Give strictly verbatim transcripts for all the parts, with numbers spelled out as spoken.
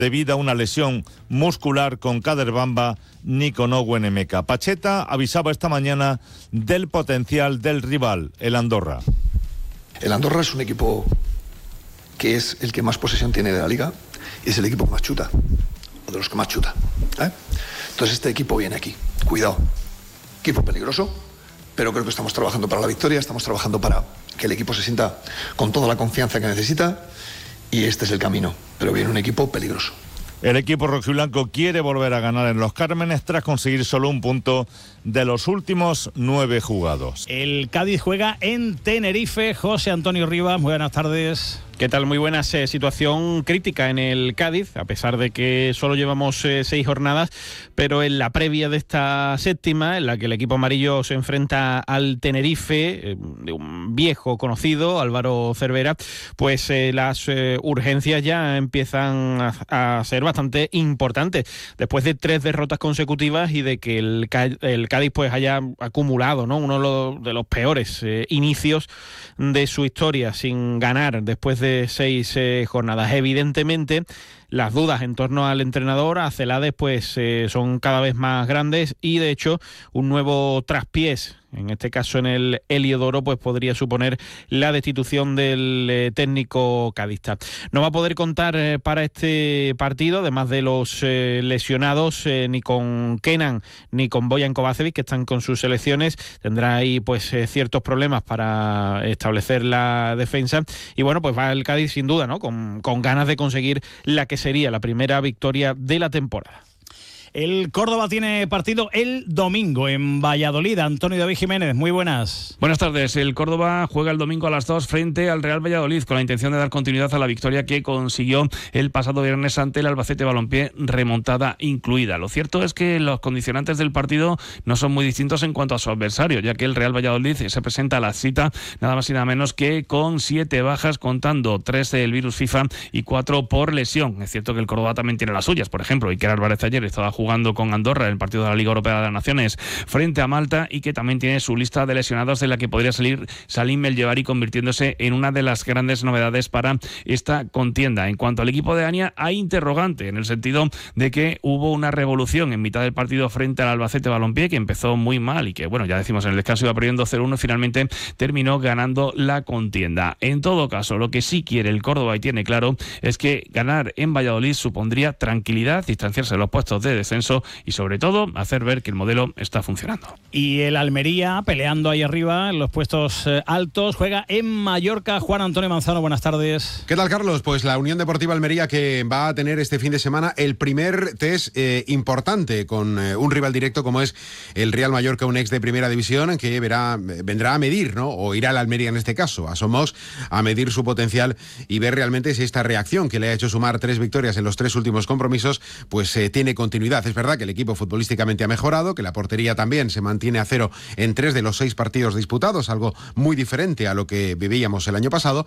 debido a una lesión muscular con Kader Bamba ni con Owen Emeka. Pacheta avisaba esta mañana del potencial del rival, el Andorra. El Andorra es un equipo que es el que más posesión tiene de la liga y es el equipo que más chuta, o de los que más chuta, ¿eh? Entonces este equipo viene aquí, cuidado, equipo peligroso, pero creo que estamos trabajando para la victoria, estamos trabajando para que el equipo se sienta con toda la confianza que necesita y este es el camino, pero viene un equipo peligroso. El equipo rojiblanco quiere volver a ganar en Los Cármenes tras conseguir solo un punto de los últimos nueve jugados. El Cádiz juega en Tenerife. José Antonio Rivas, muy buenas tardes. ¿Qué tal? Muy buenas. Eh, situación crítica en el Cádiz, a pesar de que solo llevamos eh, seis jornadas, pero en la previa de esta séptima, en la que el equipo amarillo se enfrenta al Tenerife, eh, de un viejo conocido, Álvaro Cervera, pues eh, las eh, urgencias ya empiezan a, a ser bastante importantes. Después de tres derrotas consecutivas y de que el, el Cádiz pues haya acumulado, ¿no?, uno de los, de los peores eh, inicios de su historia sin ganar después de seis eh, jornadas. Evidentemente, las dudas en torno al entrenador, a Celades, pues eh, son cada vez más grandes y, de hecho, un nuevo traspiés, en este caso en el Heliodoro, pues podría suponer la destitución del eh, técnico cadista. No va a poder contar eh, para este partido, además de los eh, lesionados, eh, ni con Kenan ni con Bojan Kovacevic, que están con sus selecciones. Tendrá ahí pues eh, ciertos problemas para establecer la defensa. Y bueno, pues va el Cádiz sin duda, ¿no?, con, con ganas de conseguir la que sería la primera victoria de la temporada. El Córdoba tiene partido el domingo en Valladolid. Antonio David Jiménez, muy buenas. Buenas tardes. El Córdoba juega el domingo a las dos frente al Real Valladolid con la intención de dar continuidad a la victoria que consiguió el pasado viernes ante el Albacete Balompié, remontada incluida. Lo cierto es que los condicionantes del partido no son muy distintos en cuanto a su adversario, ya que el Real Valladolid se presenta a la cita nada más y nada menos que con siete bajas, contando tres del virus FIFA y cuatro por lesión. Es cierto que el Córdoba también tiene las suyas. Por ejemplo, Iker Álvarez ayer estaba jugando jugando con Andorra en el partido de la Liga Europea de las Naciones frente a Malta, y que también tiene su lista de lesionados, de la que podría salir Salim El Jebari, convirtiéndose en una de las grandes novedades para esta contienda. En cuanto al equipo de Ania, hay interrogante en el sentido de que hubo una revolución en mitad del partido frente al Albacete Balompié, que empezó muy mal y que, bueno, ya decimos, en el descanso iba perdiendo cero uno y finalmente terminó ganando la contienda. En todo caso, lo que sí quiere el Córdoba y tiene claro es que ganar en Valladolid supondría tranquilidad, distanciarse de los puestos de descenso y, sobre todo, hacer ver que el modelo está funcionando. Y el Almería, peleando ahí arriba en los puestos eh, altos, juega en Mallorca. Juan Antonio Manzano, buenas tardes. ¿Qué tal, Carlos? Pues la Unión Deportiva Almería, que va a tener este fin de semana el primer test eh, importante con eh, un rival directo como es el Real Mallorca, un ex de Primera División, que verá, vendrá a medir, ¿no?, o irá a la Almería en este caso, a Somos, a medir su potencial y ver realmente si esta reacción que le ha hecho sumar tres victorias en los tres últimos compromisos, pues eh, tiene continuidad. Es verdad que el equipo futbolísticamente ha mejorado, que la portería también se mantiene a cero en tres de los seis partidos disputados, algo muy diferente a lo que vivíamos el año pasado,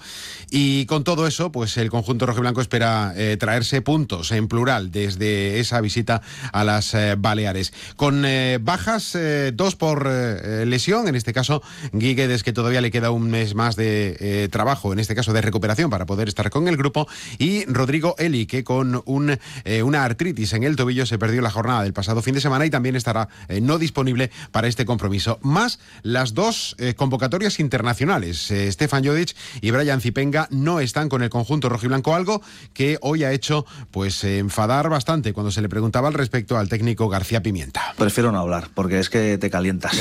y con todo eso, pues el conjunto rojiblanco espera eh, traerse puntos en plural desde esa visita a las eh, Baleares. Con eh, bajas, eh, dos por eh, lesión, en este caso Guiguedes, que todavía le queda un mes más de eh, trabajo, en este caso de recuperación, para poder estar con el grupo, y Rodrigo Eli, que con un, eh, una artritis en el tobillo se perdió la jornada del pasado fin de semana y también estará eh, no disponible para este compromiso. Más las dos eh, convocatorias internacionales. Eh, Stefan Jodic y Brian Zipenga no están con el conjunto rojiblanco, algo que hoy ha hecho pues eh, enfadar bastante cuando se le preguntaba al respecto al técnico García Pimienta. Prefiero no hablar, porque es que te calientas.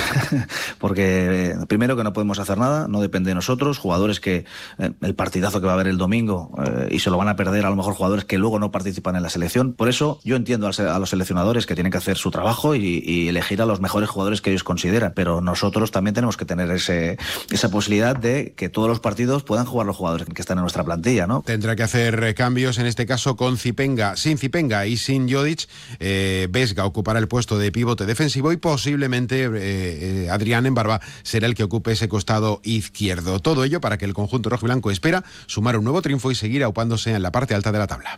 Porque eh, primero, que no podemos hacer nada, no depende de nosotros, jugadores que eh, el partidazo que va a haber el domingo eh, y se lo van a perder, a lo mejor jugadores que luego no participan en la selección. Por eso yo entiendo a los seleccionadores que tienen que hacer su trabajo y, y elegir a los mejores jugadores que ellos consideran, pero nosotros también tenemos que tener ese, esa posibilidad de que todos los partidos puedan jugar los jugadores que están en nuestra plantilla, ¿no? Tendrá que hacer cambios, en este caso con Zipenga, sin Zipenga y sin Jodic. eh, Vesga ocupará el puesto de pivote defensivo y posiblemente eh, eh, Adrián Embarba será el que ocupe ese costado izquierdo. Todo ello para que el conjunto rojiblanco espera sumar un nuevo triunfo y seguir aupándose en la parte alta de la tabla.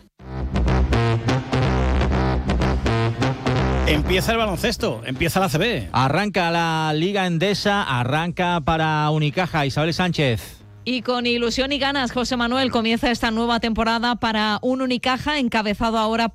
Empieza el baloncesto, empieza la A C B. Arranca la Liga Endesa, arranca para Unicaja. Isabel Sánchez. Y con ilusión y ganas, José Manuel, comienza esta nueva temporada para un Unicaja encabezado ahora